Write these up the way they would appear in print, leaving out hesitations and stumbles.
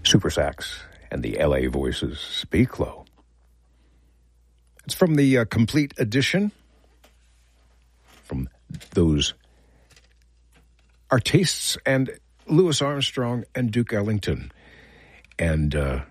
Super Sax and the LA Voices, Speak Low. It's from the complete edition from those artistes and Louis Armstrong and Duke Ellington. And a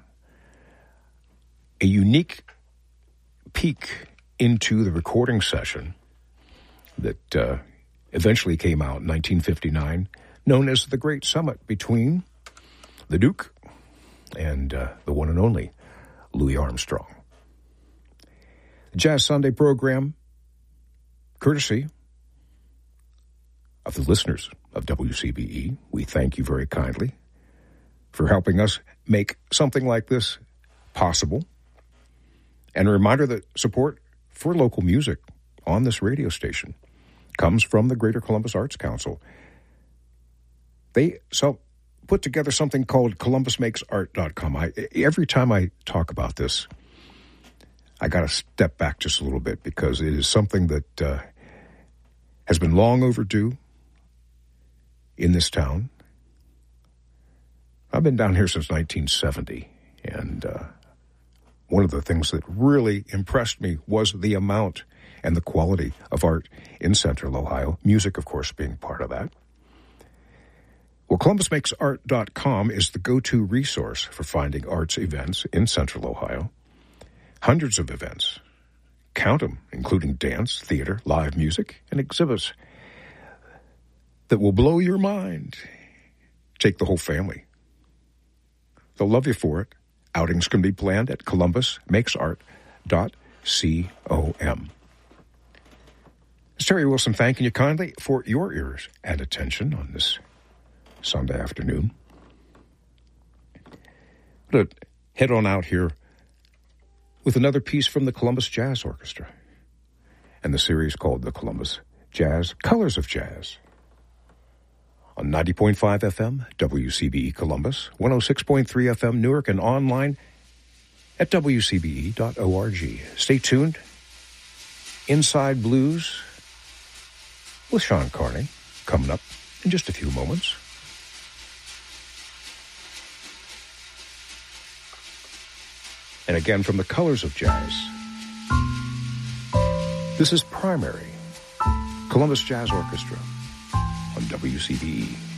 unique peek into the recording session that eventually came out in 1959, known as the Great Summit between the Duke and the one and only Louis Armstrong. The Jazz Sunday program, courtesy of the listeners of WCBE. We thank you very kindly for helping us make something like this possible. And a reminder that support for local music on this radio station comes from the Greater Columbus Arts Council. They put together something called ColumbusMakesArt.com. Every time I talk about this, I got to step back just a little bit because it is something that has been long overdue in this town. I've been down here since 1970, and one of the things that really impressed me was the amount and the quality of art in Central Ohio, music, of course, being part of that. Well, ColumbusMakesArt.com is the go-to resource for finding arts events in Central Ohio. Hundreds of events, count them, including dance, theater, live music, and exhibits that will blow your mind. Take the whole family. They'll love you for it. Outings can be planned at ColumbusMakesArt.com. It's Terry Wilson thanking you kindly for your ears and attention on this Sunday afternoon. I'm going to head on out here with another piece from the Columbus Jazz Orchestra and the series called the Columbus Jazz Colors of Jazz on 90.5 FM, WCBE Columbus, 106.3 FM Newark, and online at WCBE.org. Stay tuned. Inside Blues with Sean Carney coming up in just a few moments. And again, from the Colors of Jazz, this is Primary, Columbus Jazz Orchestra on WCBE.